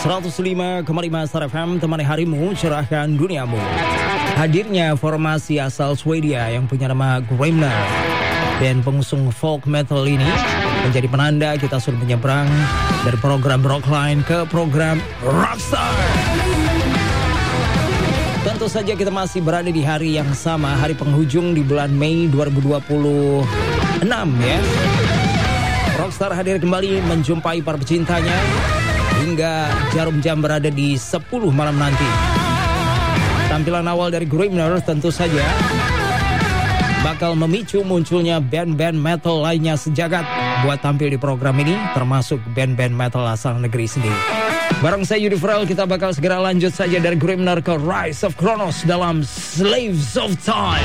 105,5 Star FM, temani harimu, cerahkan duniamu. Hadirnya formasi asal Swedia yang punya nama Grimner, band pengusung folk metal ini menjadi penanda kita sudah menyeberang dari program Rockline ke program Rockstar. Tentu saja kita masih berada di hari yang sama, hari penghujung di bulan Mei 2026 ya. Rockstar hadir kembali menjumpai para pecintanya hingga jarum jam berada di 10 malam nanti. Tampilan awal dari Grimner tentu saja bakal memicu munculnya band-band metal lainnya sejagat buat tampil di program ini, termasuk band-band metal asal negeri sendiri. Bareng saya Yudi Frel, kita bakal segera lanjut saja dari Grimner ke Rise of Kronos dalam Slaves of Time.